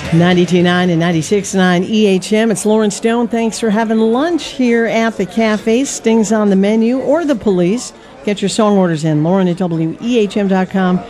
92.9 and 96.9 EHM. It's Lauren Stone. Thanks for having lunch here at the cafe. Sting's on the menu or the police. Get your song orders in. Lauren at WEHM.com.